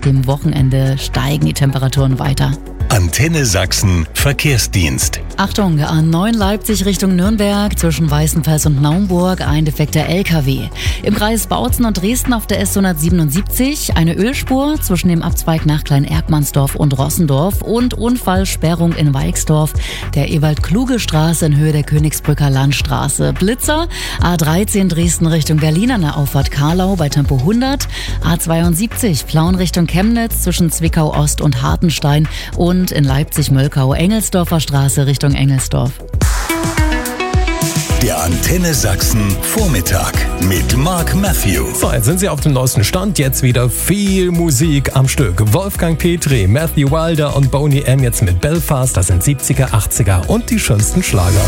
dem Wochenende steigen die Temperaturen weiter. Antenne Sachsen Verkehrsdienst. Achtung, A9 Leipzig Richtung Nürnberg, zwischen Weißenfels und Naumburg, ein defekter LKW. Im Kreis Bautzen und Dresden auf der S177 eine Ölspur zwischen dem Abzweig nach Klein-Erkmannsdorf und Rossendorf und Unfallsperrung in Weixdorf, der Ewald-Kluge-Straße in Höhe der Königsbrücker Landstraße. Blitzer, A13 Dresden Richtung Berlin an der Auffahrt Karlau bei Tempo 100, A72 Plauen Richtung Chemnitz zwischen Zwickau Ost und Hartenstein und in Leipzig-Mölkau Engelsdorfer Straße Richtung Engelsdorf. Der Antenne Sachsen Vormittag mit Mark Matthew. So, jetzt sind Sie auf dem neuesten Stand. Jetzt wieder viel Musik am Stück. Wolfgang Petri, Matthew Wilder und Boney M. jetzt mit Belfast. Das sind 70er, 80er und die schönsten Schlager.